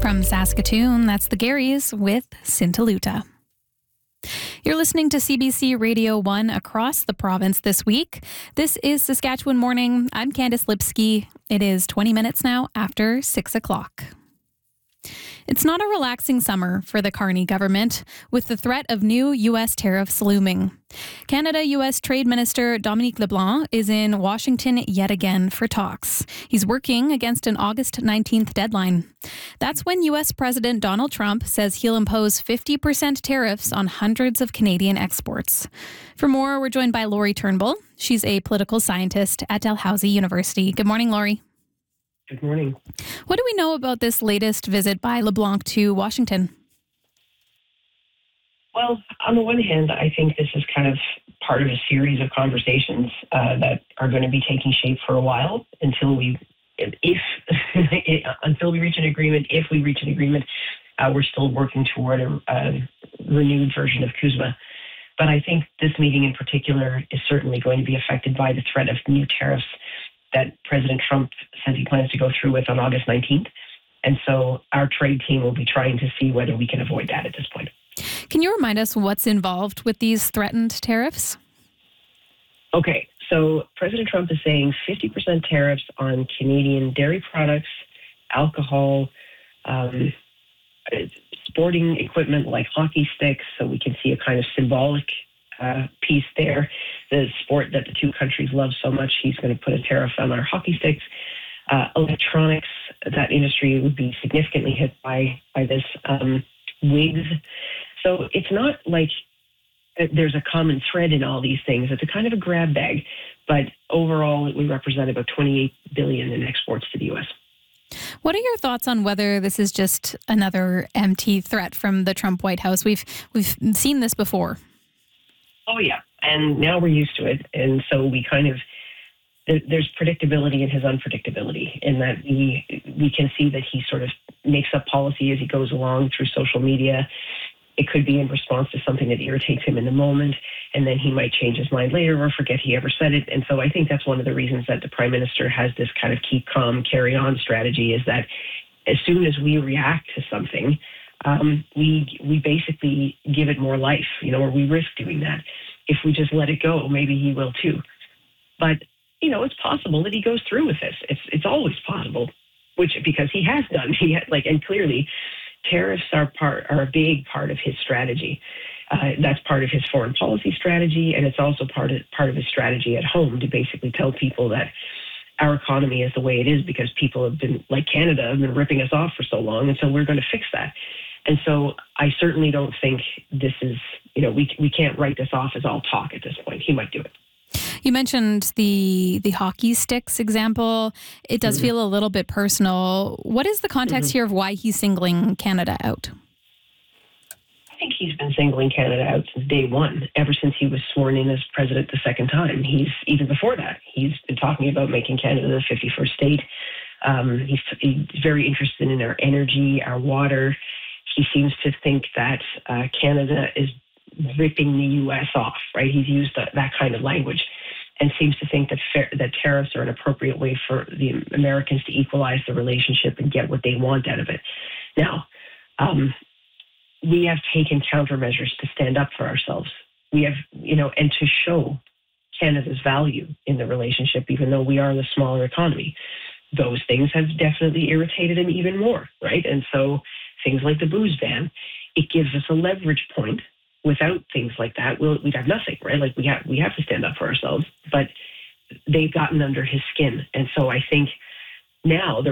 From Saskatoon, that's the Garys with Sintaluta. You're listening to CBC Radio 1 across the province this week. This is Saskatchewan Morning. I'm Candice Lipsky. It is 20 minutes now after 6 o'clock. It's not a relaxing summer for the Carney government, with the threat of new U.S. tariffs looming. Canada-U.S. Trade Minister Dominic LeBlanc is in Washington yet again for talks. He's working against an August 19th deadline. That's when U.S. President Donald Trump says he'll impose 50% tariffs on hundreds of Canadian exports. For more, we're joined by Lori Turnbull. She's a political scientist at Dalhousie University. Good morning, Lori. Good morning. What do we know about this latest visit by LeBlanc to Washington? Well, on the one hand, I think this is kind of part of a series of conversations that are going to be taking shape for a while until we reach an agreement. If we reach an agreement, we're still working toward a renewed version of CUSMA. But I think this meeting in particular is certainly going to be affected by the threat of new tariffs that President Trump says he plans to go through with on August 19th. And so our trade team will be trying to see whether we can avoid that at this point. Can you remind us what's involved with these threatened tariffs? Okay, so President Trump is saying 50% tariffs on Canadian dairy products, alcohol, sporting equipment like hockey sticks, so we can see a kind of symbolic piece there. The sport that the two countries love so much, he's going to put a tariff on our hockey sticks. Electronics, that industry would be significantly hit by this. Wigs. So it's not like there's a common thread in all these things. It's a kind of a grab bag. But overall, it would represent about $28 billion in exports to the U.S. What are your thoughts on whether this is just another empty threat from the Trump White House? We've seen this before. Oh, yeah. And now we're used to it. And so we kind of, there's predictability in his unpredictability in that we can see that he sort of makes up policy as he goes along through social media. It could be in response to something that irritates him in the moment, and then he might change his mind later or forget he ever said it. And so I think that's one of the reasons that the Prime Minister has this kind of keep calm, carry on strategy, is that as soon as we react to something, we basically give it more life, or we risk doing that. If we just let it go, maybe he will too. But, it's possible that he goes through with this. It's always possible, because he has done. And clearly tariffs are a big part of his strategy. That's part of his foreign policy strategy, and it's also part of his strategy at home to basically tell people that our economy is the way it is because people have been, like Canada, have been ripping us off for so long, and so we're going to fix that. And so I certainly don't think this is, we can't write this off as all talk at this point. He might do it. You mentioned the hockey sticks example. It does feel a little bit personal. What is the context here of why he's singling Canada out? I think he's been singling Canada out since day one, ever since he was sworn in as president the second time. Even before that, he's been talking about making Canada the 51st state. He's very interested in our energy, our water. He seems to think that Canada is ripping the U.S. off, right? He's used that kind of language and seems to think that tariffs are an appropriate way for the Americans to equalize the relationship and get what they want out of it. Now, we have taken countermeasures to stand up for ourselves. We have, and to show Canada's value in the relationship, even though we are the smaller economy. Those things have definitely irritated him even more, right? And so things like the booze ban, it gives us a leverage point. Without things like that, we'd have nothing, right? Like we have to stand up for ourselves, but they've gotten under his skin. And so I think now the